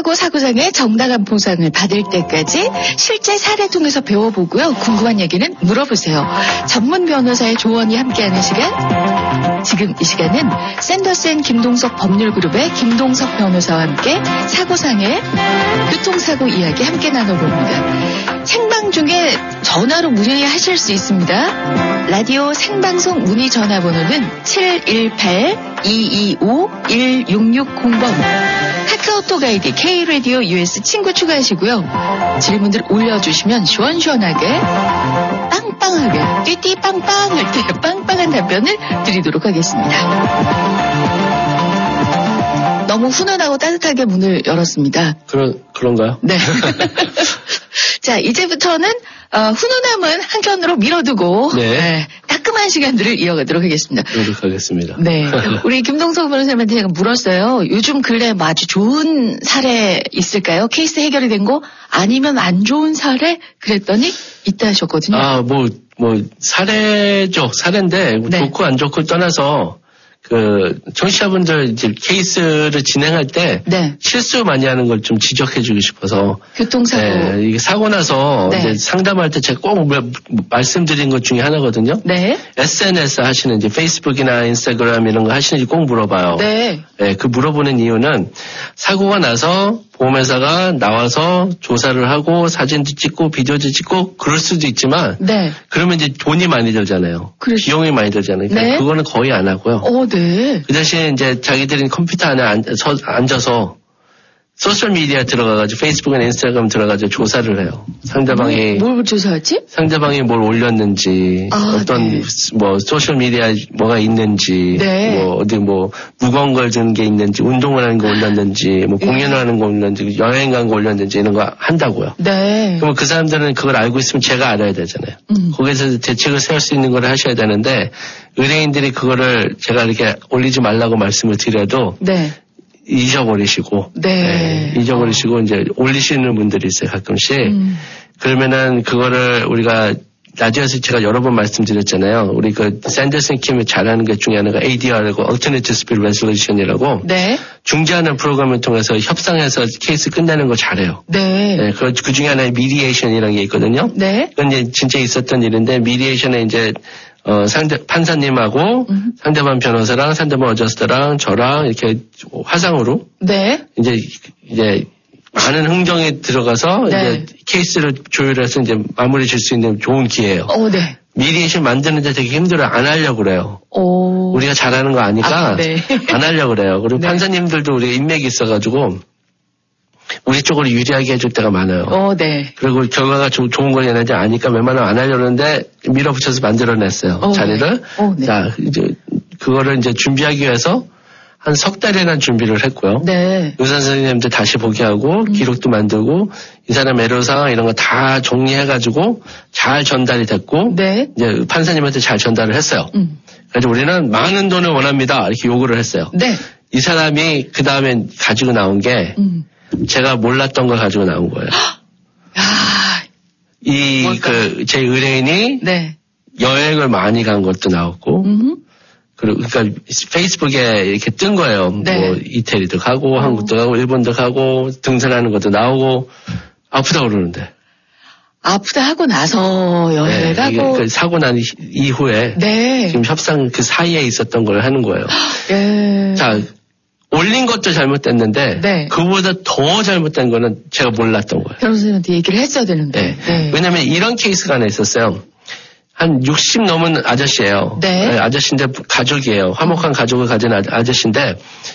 사고상의 정당한 보상을 받을 때까지 실제 사례 통해서 배워보고요. 궁금한 얘기는 물어보세요. 전문 변호사의 조언이 함께하는 시간. 지금 이 시간은 샌더슨 김동석 법률그룹의 김동석 변호사와 함께 사고상의 교통사고 이야기 함께 나눠봅니다. 생방 중에 전화로 문의하실 수 있습니다. 라디오 생방송 문의 전화번호는 718-225-1660번. 카카오톡 아이디 K-Radio US 친구 추가하시고요. 질문들 올려주시면 시원시원하게 빵빵하게 띠띠빵빵 할 때 빵빵한 답변을 드리도록 하겠습니다. 너무 훈훈하고 따뜻하게 문을 열었습니다. 그런가요? 네. 자, 이제부터는 훈훈함은 한켠으로 밀어두고 네. 따끔한 시간들을 이어가도록 하겠습니다. 노력하겠습니다. 네. 우리 김동석 변호사님한테 제가 물었어요. 요즘 근래 뭐 아주 좋은 사례 있을까요? 케이스 해결이 된 거? 아니면 안 좋은 사례? 그랬더니 있다 하셨거든요. 사례죠. 사례인데 네. 좋고 안 좋고 떠나서 청취자분들 이제 케이스를 진행할 때 네. 실수 많이 하는 걸 좀 지적해주고 싶어서 교통사고. 네, 이게 사고 나서 네. 이제 상담할 때 제가 꼭 말씀드린 것 중에 하나거든요. 네. SNS 하시는 이제 페이스북이나 인스타그램 이런 거 하시는지 꼭 물어봐요. 네. 네, 그 물어보는 이유는 사고가 나서 보험회사가 나와서 조사를 하고 사진도 찍고 비디오도 찍고 그럴 수도 있지만 네. 그러면 이제 돈이 많이 들잖아요. 그렇죠. 비용이 많이 들잖아요. 그러니까 네. 그거는 거의 안 하고요. 네. 그 대신 이제 자기들이 컴퓨터 안에 앉아서 소셜미디어 들어가가지고 페이스북이나 인스타그램 들어가지고 조사를 해요. 상대방이 뭘 조사하지? 상대방이 뭘 올렸는지 어떤 네. 소셜미디어에 뭐가 있는지 네. 어디 무거운 걸 드는 게 있는지 운동을 하는 거 올렸는지 공연을 하는 거 올렸는지 여행 간 거 올렸는지 이런 거 한다고요. 네. 그럼 그 사람들은 그걸 알고 있으면 제가 알아야 되잖아요. 거기서 대책을 세울 수 있는 걸 하셔야 되는데 의뢰인들이 그거를 제가 이렇게 올리지 말라고 말씀을 드려도 네. 잊어버리시고 네. 잊어버리시고 이제 올리시는 분들이 있어요 가끔씩. 그러면은 그거를 우리가 라디오에서 제가 여러 번 말씀드렸잖아요. 우리 샌더슨 킴이 잘하는 것 중에 하나가 ADR이라고 Alternative Dispute Resolution이라고 네. 중재하는 프로그램을 통해서 협상해서 케이스 끝내는 거 잘해요. 네. 네, 그 중에 하나에 Mediation이라는 게 있거든요. 네. 그건 이제 진짜 있었던 일인데 Mediation에 이제 판사님하고 상대방 변호사랑 상대방 어저스트랑 저랑 이렇게 화상으로 네. 이제 많은 흥정에 들어가서 네. 이제 케이스를 조율해서 이제 마무리 질 수 있는 좋은 기회예요. 네. 미디에이션 만드는데 되게 힘들어요. 안 하려고 그래요. 우리가 잘하는 거 아니까 네. 안 하려고 그래요. 그리고 네. 판사님들도 우리 인맥이 있어가지고 우리 쪽으로 유리하게 해줄 때가 많아요. 네. 그리고 결과가 좋은 걸 내는지 아니까 웬만하면 안 하려고 하는데 밀어붙여서 만들어냈어요. 자리를. 네. 자, 이제 그거를 이제 준비하기 위해서 한 석 달이나 준비를 했고요. 네. 의사 선생님한테 다시 보게 하고 기록도 만들고 이 사람 애로사항 이런 거 다 정리해가지고 잘 전달이 됐고 네. 이제 판사님한테 잘 전달을 했어요. 그래서 우리는 많은 돈을 원합니다. 이렇게 요구를 했어요. 네. 이 사람이 그 다음에 가지고 나온 게 제가 몰랐던 걸 가지고 나온 거예요. 제 의뢰인이 네. 여행을 많이 간 것도 나왔고 그러니까 페이스북에 이렇게 뜬 거예요. 네. 이태리도 가고 한국도 가고 일본도 가고 등산하는 것도 나오고 아프다고 그러는데. 아프다 하고 나서 여행을 가고. 사고 난 이후에 네. 지금 협상 그 사이에 있었던 걸 하는 거예요. 예. 자, 올린 것도 잘못됐는데 네. 그보다 더 잘못된 거는 제가 몰랐던 거예요. 변호사님한테 얘기를 했어야 되는데. 네. 왜냐하면 이런 케이스가 하나 있었어요. 한 60 넘은 아저씨예요. 네. 아저씨인데 가족이에요. 화목한 가족을 가진 아저씨인데